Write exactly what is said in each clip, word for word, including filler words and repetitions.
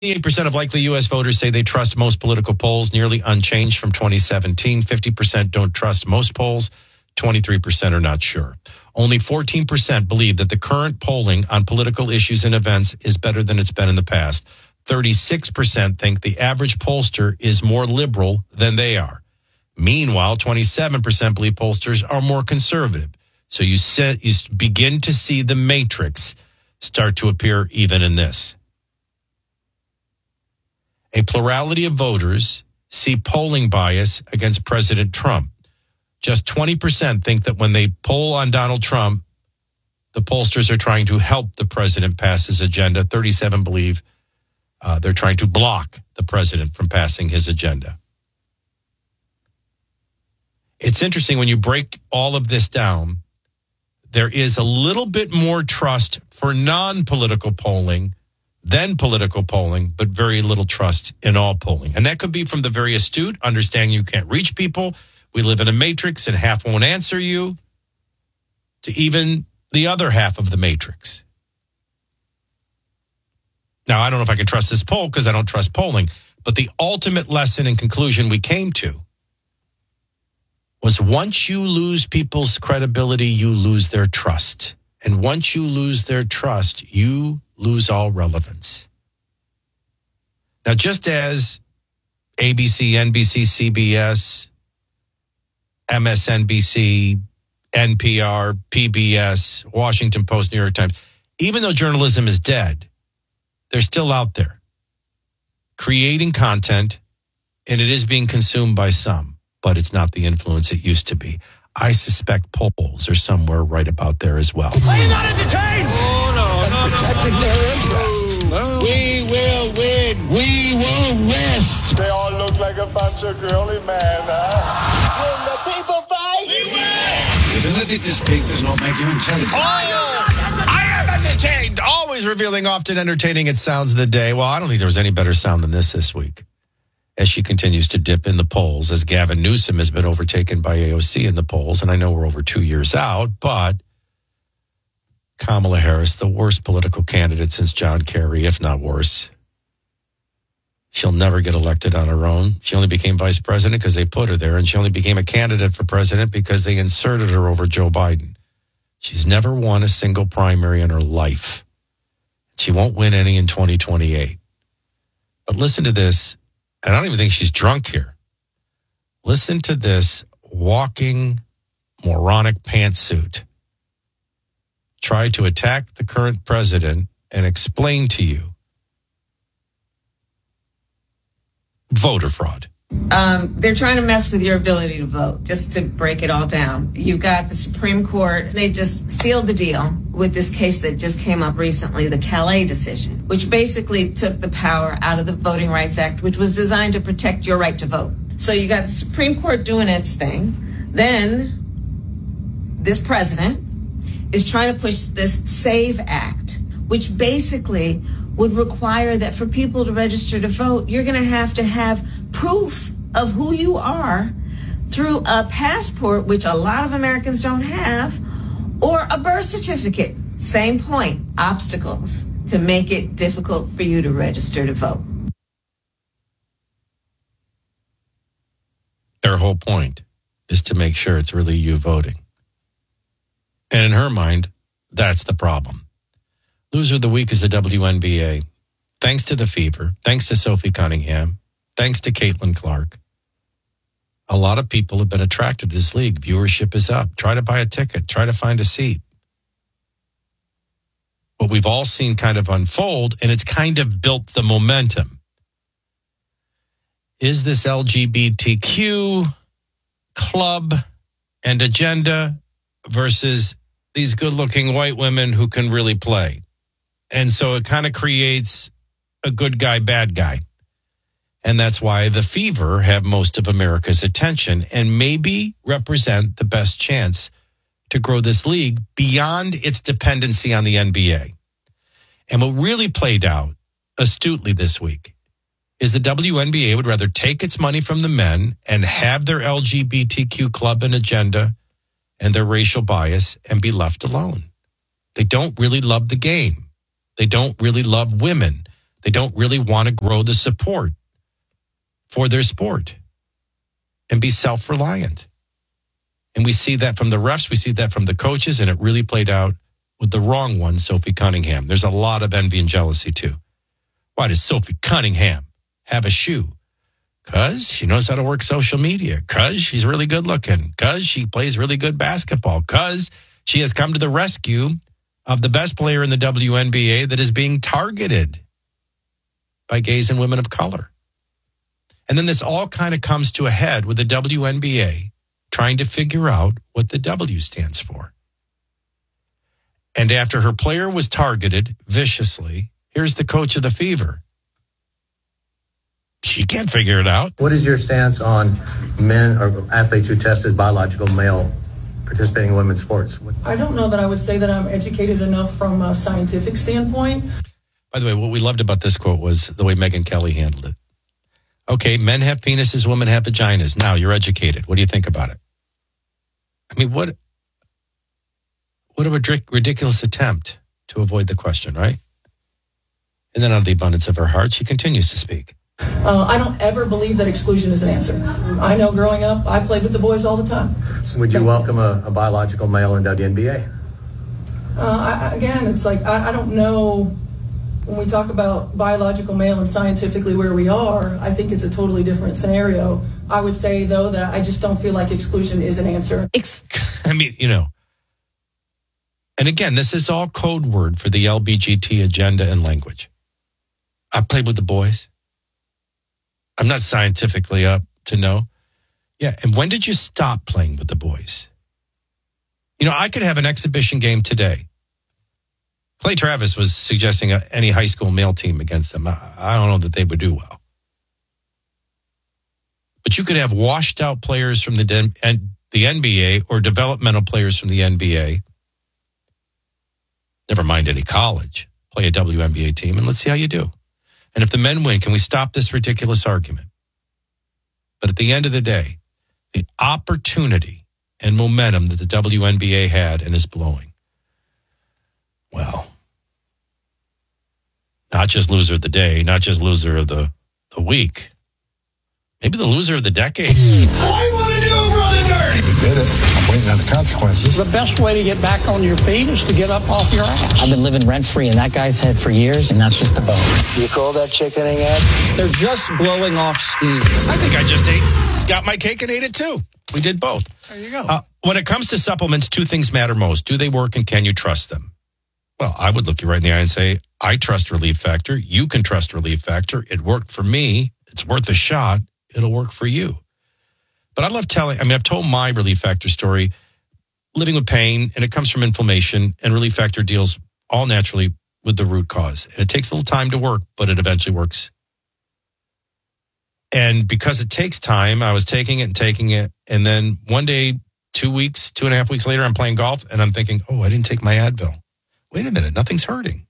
twenty-eight percent of likely U S voters say they trust most political polls, nearly unchanged from twenty seventeen. fifty percent don't trust most polls. twenty-three percent are not sure. Only fourteen percent believe that the current polling on political issues and events is better than it's been in the past. thirty-six percent think the average pollster is more liberal than they are. Meanwhile, twenty-seven percent believe pollsters are more conservative. So you, set, you begin to see the matrix start to appear even in this. A plurality of voters see polling bias against President Trump. Just twenty percent think that when they poll on Donald Trump, the pollsters are trying to help the president pass his agenda. thirty-seven believe uh, they're trying to block the president from passing his agenda. It's interesting when you break all of this down, there is a little bit more trust for non-political polling than political polling, but very little trust in all polling. And that could be from the very astute, understanding you can't reach people. We live in a matrix and half won't answer you, to even the other half of the matrix. Now, I don't know if I can trust this poll because I don't trust polling, but the ultimate lesson and conclusion we came to was once you lose people's credibility, you lose their trust. And once you lose their trust, you lose all relevance. Now, just as A B C, N B C, C B S, M S N B C, N P R, P B S, Washington Post, New York Times, even though journalism is dead, they're still out there creating content, and it is being consumed by some, but it's not the influence it used to be. I suspect polls are somewhere right about there as well. Are you not entertained? Oh, no, no, no, protecting no, no, their interests. no, no. We will win. We will rest. They all look like a bunch of girly men, huh? When the people fight, we win. The ability to speak does not make you intelligent. Oh, I am entertained. Always revealing, often entertaining. It sounds of the day. Well, I don't think there was any better sound than this this week, as she continues to dip in the polls, as Gavin Newsom has been overtaken by A O C in the polls. And I know we're over two years out, but Kamala Harris, the worst political candidate since John Kerry, if not worse. She'll never get elected on her own. She only became vice president because they put her there, and she only became a candidate for president because they inserted her over Joe Biden. She's never won a single primary in her life. She won't win any in twenty twenty-eight. But listen to this. I don't even think she's drunk here. Listen to this walking moronic pantsuit try to attack the current president and explain to you voter fraud. Um, they're trying to mess with your ability to vote, just to break it all down. You've got the Supreme Court. They just sealed the deal with this case that just came up recently, the Calais decision, which basically took the power out of the Voting Rights Act, which was designed to protect your right to vote. So you got the Supreme Court doing its thing. Then this president is trying to push this SAVE Act, which basically would require that for people to register to vote, you're going to have to have proof of who you are through a passport, which a lot of Americans don't have, or a birth certificate. Same point, obstacles to make it difficult for you to register to vote. Their whole point is to make sure it's really you voting. And in her mind, that's the problem. Loser of the week is the W N B A. Thanks to the Fever, thanks to Sophie Cunningham, thanks to Caitlin Clark. A lot of people have been attracted to this league. Viewership is up. Try to buy a ticket. Try to find a seat. What we've all seen kind of unfold, and it's kind of built the momentum, is this L G B T Q club and agenda versus these good-looking white women who can really play. And so it kind of creates a good guy, bad guy. And that's why the Fever have most of America's attention and maybe represent the best chance to grow this league beyond its dependency on the N B A. And what really played out astutely this week is the W N B A would rather take its money from the men and have their L G B T Q club and agenda and their racial bias and be left alone. They don't really love the game. They don't really love women. They don't really want to grow the support for their sport and be self-reliant. And we see that from the refs, we see that from the coaches, and it really played out with the wrong one, Sophie Cunningham. There's a lot of envy and jealousy, too. Why does Sophie Cunningham have a shoe? Because she knows how to work social media. Because she's really good looking. Because she plays really good basketball. Because she has come to the rescue of the best player in the W N B A that is being targeted by gays and women of color. And then this all kind of comes to a head with the W N B A trying to figure out what the W stands for. And after her player was targeted viciously, here's the coach of the Fever. She can't figure it out. What is your stance on men or athletes who test as biological male participating in women's sports? I don't know that I would say that I'm educated enough from a scientific standpoint. By the way, what we loved about this quote was the way Megyn Kelly handled it. Okay, men have penises, women have vaginas. Now you're educated. What do you think about it? I mean, what, what a ridiculous attempt to avoid the question, right? And then out of the abundance of her heart, she continues to speak. Uh, I don't ever believe that exclusion is an answer. I know growing up, I played with the boys all the time. Would you welcome a, a biological male in W N B A? Uh, I, again, it's like, I, I don't know, when we talk about biological male and scientifically where we are, I think it's a totally different scenario. I would say, though, that I just don't feel like exclusion is an answer. Ex- I mean, you know, and again, this is all code word for the L B G T agenda and language. I played with the boys. I'm not scientifically up to know. Yeah, and when did you stop playing with the boys? You know, I could have an exhibition game today. Clay Travis was suggesting a, any high school male team against them. I, I don't know that they would do well. But you could have washed out players from the, and the N B A or developmental players from the N B A. Never mind any college. Play a W N B A team and let's see how you do. And if the men win, can we stop this ridiculous argument? But at the end of the day, the opportunity and momentum that the W N B A had and is blowing. Well, not just loser of the day, not just loser of the, the week, maybe the loser of the decade. I want to do a brother dirty. We did it. I'm waiting on the consequences. The best way to get back on your feet is to get up off your ass. I've been living rent-free in that guy's head for years, and that's just a bone. You call that chickening Ed? They're just blowing off steam. I think I just ate, got my cake and ate it too. We did both. There you go. Uh, when it comes to supplements, two things matter most. Do they work and can you trust them? Well, I would look you right in the eye and say, I trust Relief Factor. You can trust Relief Factor. It worked for me. It's worth a shot. It'll work for you. But I love telling, I mean, I've told my Relief Factor story, living with pain, and it comes from inflammation, and Relief Factor deals all naturally with the root cause. And it takes a little time to work, but it eventually works. And because it takes time, I was taking it and taking it. And then one day, two weeks, two and a half weeks later, I'm playing golf, and I'm thinking, oh, I didn't take my Advil. Wait a minute, nothing's hurting.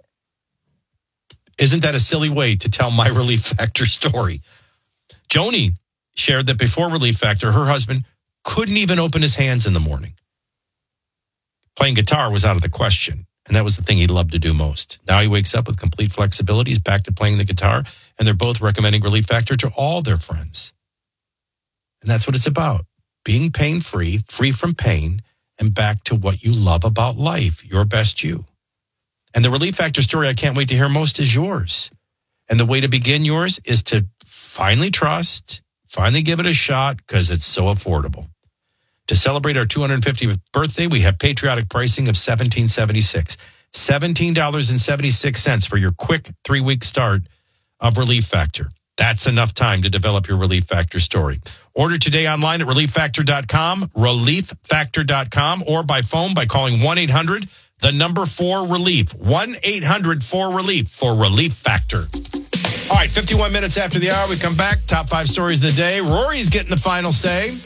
Isn't that a silly way to tell my Relief Factor story? Joni shared that before Relief Factor, her husband couldn't even open his hands in the morning. Playing guitar was out of the question, and that was the thing he loved to do most. Now he wakes up with complete flexibility. He's back to playing the guitar, and they're both recommending Relief Factor to all their friends. And that's what it's about. Being pain-free, free from pain, and back to what you love about life, your best you. And the Relief Factor story I can't wait to hear most is yours. And the way to begin yours is to finally trust, finally give it a shot, because it's so affordable. To celebrate our two hundred fiftieth birthday, we have patriotic pricing of seventeen seventy-six. seventeen dollars and seventy-six cents for your quick three-week start of Relief Factor. That's enough time to develop your Relief Factor story. Order today online at relief factor dot com, relief factor dot com, or by phone by calling one eight hundred, the number four relief, one eight hundred four relief for Relief Factor. All right, fifty-one minutes after the hour, we come back. Top five stories of the day. Rory's getting the final say.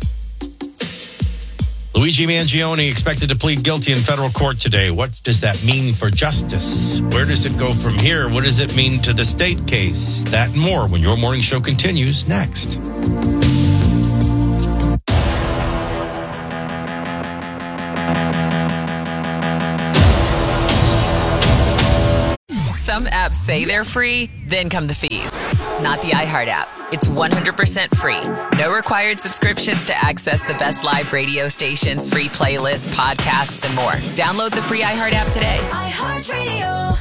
Luigi Mangione expected to plead guilty in federal court today. What does that mean for justice? Where does it go from here? What does it mean to the state case? That and more when your morning show continues next. Some Some apps say they're free, then come the fees. Not the iHeart app. It's one hundred percent free. No required subscriptions to access the best live radio stations, free playlists, podcasts, and more. Download the free iHeart app today. iHeartRadio.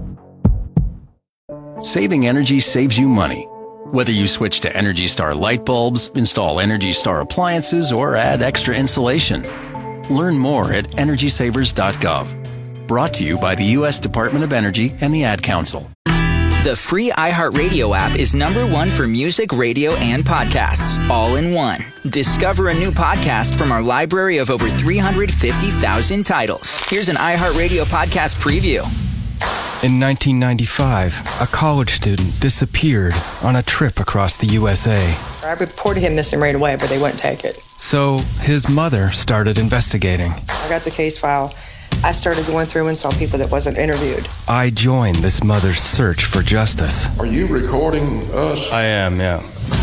Saving energy saves you money. Whether you switch to Energy Star light bulbs, install Energy Star appliances, or add extra insulation. Learn more at energy savers dot gov. Brought to you by the U S Department of Energy and the Ad Council. The free iHeartRadio app is number one for music, radio, and podcasts, all in one. Discover a new podcast from our library of over three hundred fifty thousand titles. Here's an iHeartRadio podcast preview. In nineteen ninety-five, a college student disappeared on a trip across the U S A. I reported him missing right away, but they wouldn't take it. So his mother started investigating. I got the case file. I started going through and saw people that wasn't interviewed. I joined this mother's search for justice. Are you recording us? I am, yeah.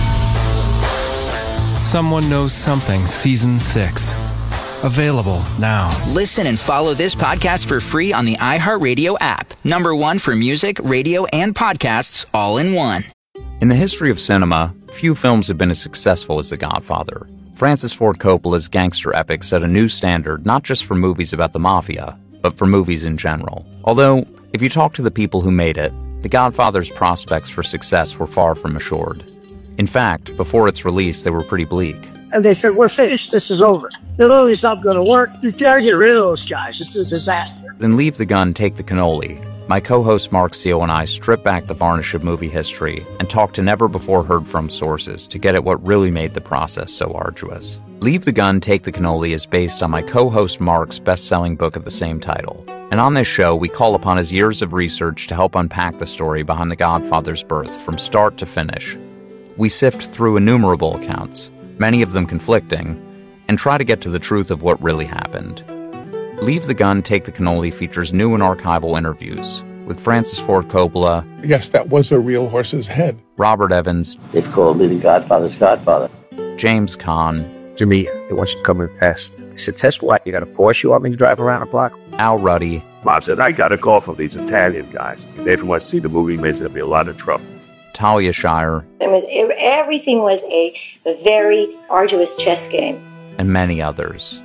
Someone Knows Something, Season six. Available now. Listen and follow this podcast for free on the iHeartRadio app. Number one for music, radio, and podcasts, all in one. In the history of cinema, few films have been as successful as The Godfather. Francis Ford Coppola's gangster epic set a new standard not just for movies about the mafia, but for movies in general. Although, if you talk to the people who made it, The Godfather's prospects for success were far from assured. In fact, before its release, they were pretty bleak. And they said, we're finished. This is over. Literally, it's not going to work. You gotta get rid of those guys. It's a disaster. Then Leave the Gun, Take the Cannoli. My co-host Mark Seal and I strip back the varnish of movie history and talk to never-before-heard-from sources to get at what really made the process so arduous. Leave the Gun, Take the Cannoli is based on my co-host Mark's best-selling book of the same title. And on this show, we call upon his years of research to help unpack the story behind The Godfather's birth from start to finish. We sift through innumerable accounts, many of them conflicting, and try to get to the truth of what really happened. Leave the Gun, Take the Cannoli features new and archival interviews with Francis Ford Coppola. Yes, that was a real horse's head. Robert Evans. They called me the Godfather's Godfather. James Caan. Jimmy, they want you to come and test. I said, test what? You got a Porsche you want me to drive around the block? Al Ruddy. Mom said, I got a call from these Italian guys. They want to see the movie, means there'll be a lot of trouble. Talia Shire. It was, everything was a, a very arduous chess game. And many others.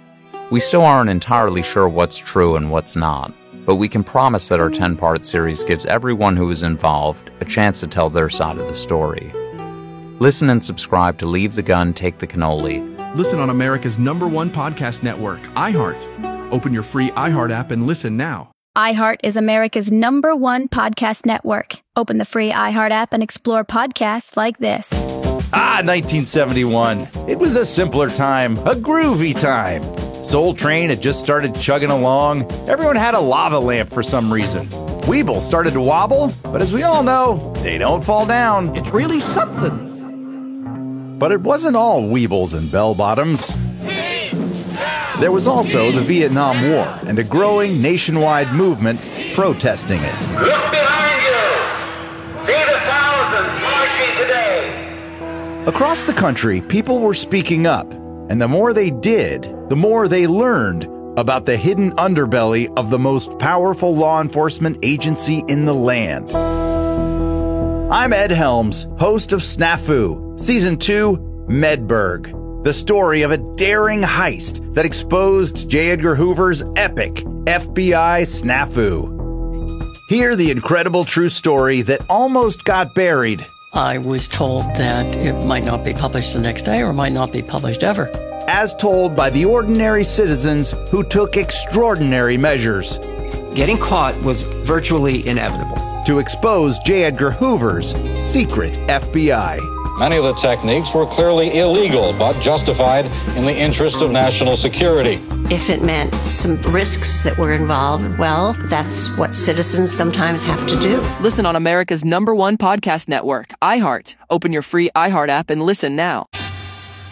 We still aren't entirely sure what's true and what's not, but we can promise that our ten-part series gives everyone who is involved a chance to tell their side of the story. Listen and subscribe to Leave the Gun, Take the Cannoli. Listen on America's number one podcast network, iHeart. Open your free iHeart app and listen now. iHeart is America's number one podcast network. Open the free iHeart app and explore podcasts like this. Ah, nineteen seventy-one. It was a simpler time, a groovy time. Soul Train had just started chugging along. Everyone had a lava lamp for some reason. Weeble started to wobble, but as we all know, they don't fall down. It's really something. But it wasn't all Weebles and bell-bottoms. There was also the Vietnam War and a growing nationwide movement protesting it. Look behind you. See the thousands marching today. Across the country, people were speaking up, and the more they did, the more they learned about the hidden underbelly of the most powerful law enforcement agency in the land. I'm Ed Helms, host of Snafu, Season two, Medberg, the story of a daring heist that exposed J. Edgar Hoover's epic F B I snafu. Hear the incredible true story that almost got buried. I was told that it might not be published the next day or might not be published ever. As told by the ordinary citizens who took extraordinary measures. Getting caught was virtually inevitable. To expose J. Edgar Hoover's secret F B I. Many of the techniques were clearly illegal, but justified in the interest of national security. If it meant some risks that were involved, well, that's what citizens sometimes have to do. Listen on America's number one podcast network, iHeart. Open your free iHeart app and listen now.